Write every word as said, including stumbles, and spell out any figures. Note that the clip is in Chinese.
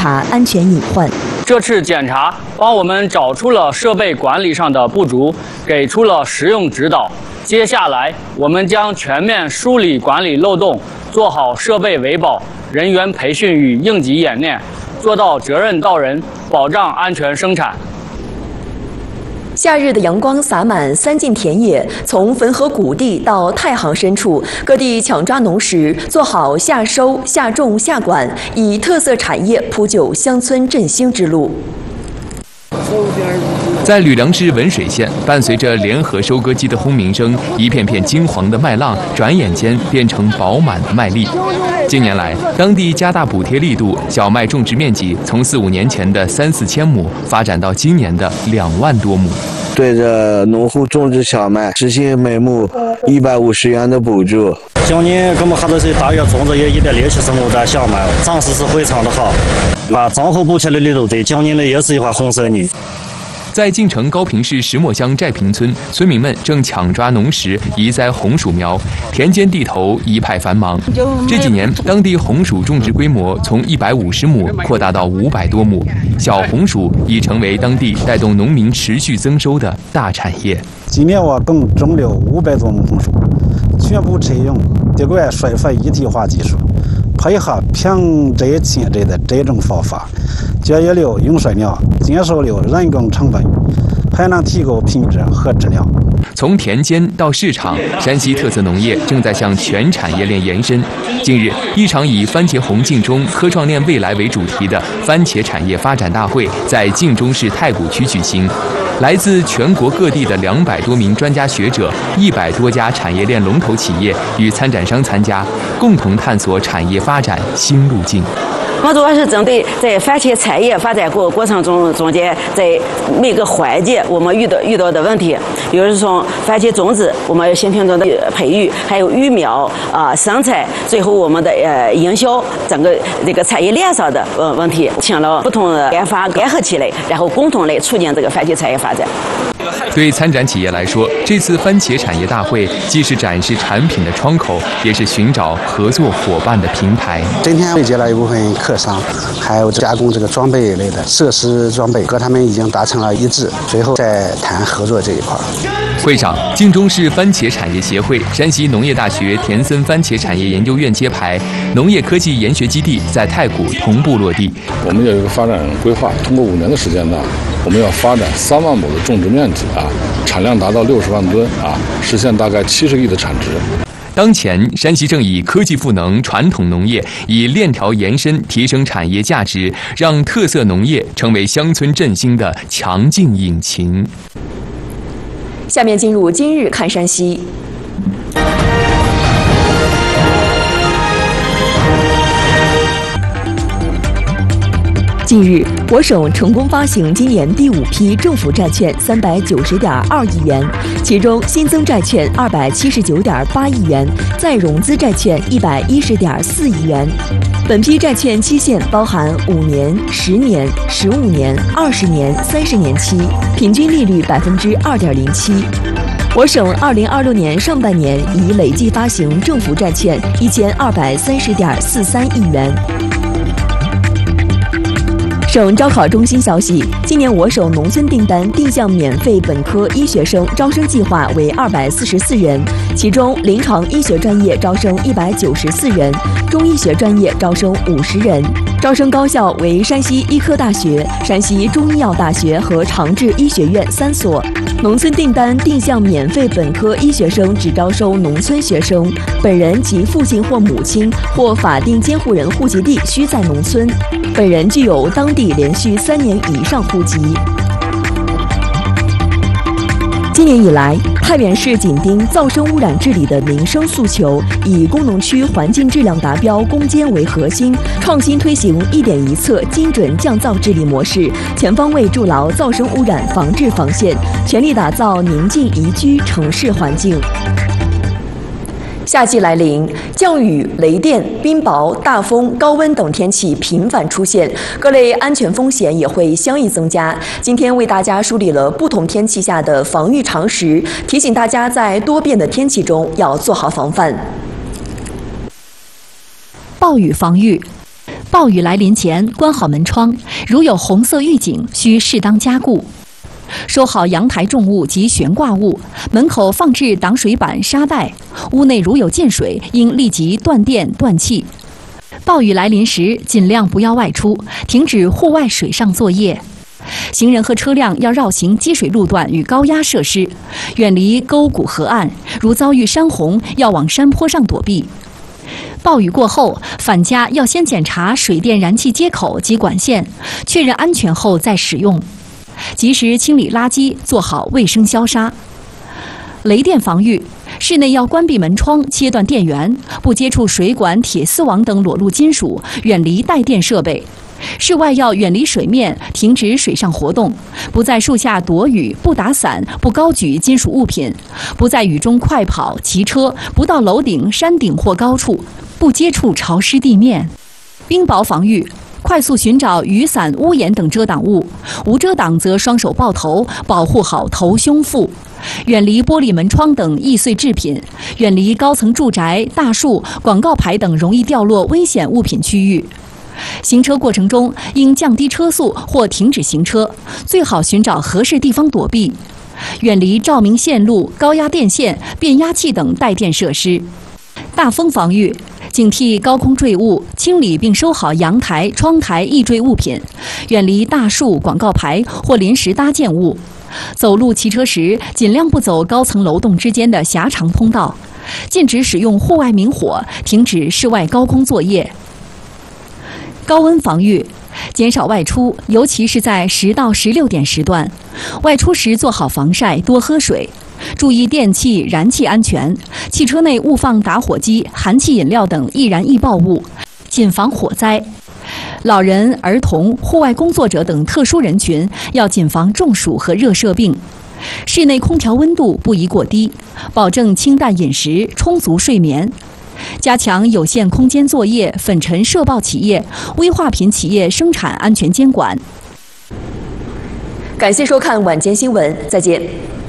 查安全隐患。 这次检查帮我们找出了设备管理上的不足，给出了实用指导。接下来，我们将全面梳理管理漏洞，做好设备维保、人员培训与应急演练，做到责任到人，保障安全生产。 夏日的阳光洒满三晋田野，从汾河谷地到太行深处，各地抢抓农时，做好夏收、夏种、夏管，以特色产业铺就乡村振兴之路。 在吕梁市文水县，伴随着联合收割机的轰鸣声，一片片金黄的麦浪转眼间变成饱满的麦粒。近年来，当地加大补贴力度，小麦种植面积从四五年前的三四千亩发展到今年的两万多亩。 对着农户种植小麦实行每亩一百五十元的补助。 今年我们还都是大约种植也一百六七十亩的小麦，长势是非常的好。啊，账户补贴的力度对，今年的也是一块红色泥。 在晋城高平市石磨乡寨平村，村民们正抢抓农时移栽红薯苗，田间地头一派繁忙。这几年，当地红薯种植规模从一百五十亩扩大到五百多亩，小红薯已成为当地带动农民持续增收的大产业。 今年我共种了五百多亩红薯，全部采用滴灌水肥一体化技术，配合平栽迁栽的栽种方法，节约了用水量，减少了人工成本，还能提高品质和质量。 从田间到市场，山西特色农业正在向全产业链延伸。近日，一场以番茄红晋中科创链未来为主题的番茄产业发展大会在晋中市太谷区举行。来自全国各地的两百多名专家学者、一百多家产业链龙头企业与参展商参加，共同探索产业发展新路径。 我主要是针对在番茄产业发展过过程中中间，在每个环节我们遇到遇到的问题，比如说从番茄种子，我们新品种的培育，还有育苗啊、呃、生产，最后我们的呃营销，整个这个产业链上的呃问题，请了不同的研发联合起来，然后共同来促进这个番茄产业发展。 对参展企业来说，这次番茄产业大会既是展示产品的窗口，也是寻找合作伙伴的平台。 今天对接了一部分客商，还有加工这个装备类的设施装备，和他们已经达成了一致，随后再谈合作这一块。 会上，晋中市番茄产业协会、山西农业大学田森番茄产业研究院揭牌，农业科技研学基地在太谷同步落地。 我们有一个发展规划，通过五年的时间呢，我们要发展三万亩的种植面积啊，产量达到六十万吨啊，实现大概七十亿的产值。 当前，山西正以科技赋能传统农业，以链条延伸提升产业价值，让特色农业成为乡村振兴的强劲引擎。 下面进入今日看山西。近日，我省成功发行今年第五批政府债券三百九十点二亿元，其中新增债券二百七十九点八亿元，再融资债券一百一十点四亿元。本批债券期限包含五年、十年、十五年、二十年、三十年期，平均利率百分之二点零七。我省二零二六年上半年已累计发行政府债券一千二百三十点四三亿元。省招考中心消息，今年我省农村订单定向免费本科医学生招生计划为二百四十四人，其中临床医学专业招生一百九十四人，中医学专业招生五十人。招生高校为山西医科大学、山西中医药大学和长治医学院三所。农村订单定向免费本科医学生只招收农村学生，本人及父亲或母亲或法定监护人户籍地需在农村，本人具有当地连续三年以上户籍。今年以来，太原市紧盯噪声污染治理的民生诉求，以工农区环境质量达标攻坚为核心，创新推行一点一策精准降噪治理模式，全方位筑牢噪声污染防治防线，全力打造宁静宜居城市环境。夏季来临，降雨、雷电、冰雹、大风、高温等天气频繁出现，各类安全风险也会相应增加。今天为大家梳理了不同天气下的防御常识，提醒大家在多变的天气中要做好防范。 暴雨防御。 暴雨来临前关好门窗，如有红色预警，需适当加固。收好阳台重物及悬挂物，门口放置挡水板、沙袋。屋内如有见水，应立即断电断气。暴雨来临时，尽量不要外出，停止户外水上作业。行人和车辆要绕行积水路段与高压设施，远离沟谷河岸。如遭遇山洪，要往山坡上躲避。暴雨过后，返家要先检查水电燃气接口及管线，确认安全后再使用。及时清理垃圾，做好卫生消杀。雷电防御，室内要关闭门窗，切断电源，不接触水管、铁丝网等裸露金属，远离带电设备。室外要远离水面，停止水上活动，不在树下躲雨，不打伞，不高举金属物品，不在雨中快跑、骑车，不到楼顶、山顶或高处，不接触潮湿地面。冰雹防御，快速寻找雨伞、屋檐等遮挡物，无遮挡则双手抱头，保护好头胸腹。远离玻璃门窗等易碎制品，远离高层住宅、大树、广告牌等容易掉落危险物品区域。行车过程中应降低车速或停止行车，最好寻找合适地方躲避。远离照明线路、高压电线、变压器等带电设施。大风防御，警惕高空坠物，清理并收好阳台、窗台易坠物品，远离大树、广告牌或临时搭建物。走路、骑车时，尽量不走高层楼栋之间的狭长通道，禁止使用户外明火，停止室外高空作业。高温防御，减少外出，尤其是在十到十六点时段。外出时做好防晒，多喝水。注意电器、燃气安全，汽车内勿放打火机、含气饮料等易燃易爆物，谨防火灾。老人、儿童、户外工作者等特殊人群要谨防中暑和热射病。室内空调温度不宜过低，保证清淡饮食、充足睡眠。加强有限空间作业、粉尘社爆企业、危化品企业生产安全监管。 感谢收看晚间新闻，再见。